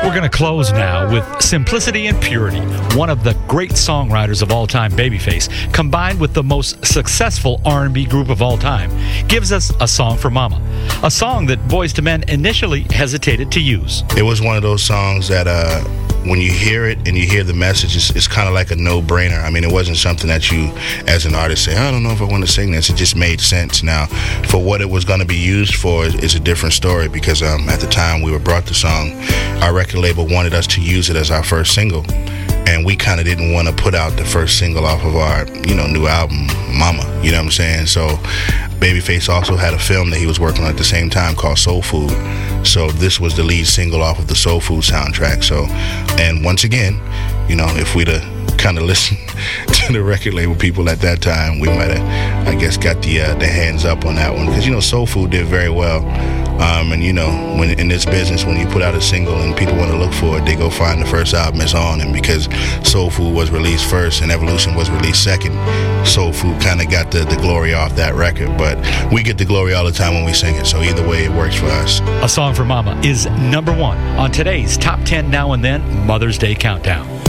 We're going to close now with Simplicity and Purity, one of the great songwriters of all time, Babyface, combined with the most successful R&B group of all time, gives us A Song for Mama, a song that Boyz II Men initially hesitated to use. It was one of those songs that when you hear it and you hear the message, it's kind of like a no-brainer. I mean, it wasn't something that you, as an artist, say, I don't know if I want to sing this. It just made sense. Now, for what it was going to be used for is a different story, because at the time we were brought the song, our record label wanted us to use it as our first single. And we kind of didn't want to put out the first single off of our, new album, Mama. You know what I'm saying? So Babyface also had a film that he was working on at the same time called Soul Food. So this was the lead single off of the Soul Food soundtrack. So, and once again, if we'd have kind of listened to the record label people at that time, we might have, I guess, got the hands up on that one. Because, Soul Food did very well. And when in this business, when you put out a single and people want to look for it, they go find the first album it's on. And because Soul Food was released first and Evolution was released second, Soul Food kind of got the glory off that record. But we get the glory all the time when we sing it. So either way, it works for us. A Song for Mama is #1 on today's Top 10 Now and Then Mother's Day Countdown.